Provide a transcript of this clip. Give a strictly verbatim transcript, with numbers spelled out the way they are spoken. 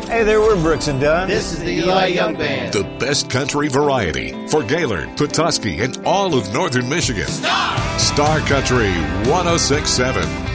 Hey there, we're Brooks and Dunn. This is the Eli Young Band. The best country variety for Gaylord, Petoskey, and all of northern Michigan. Star! Star Country one oh six point seven.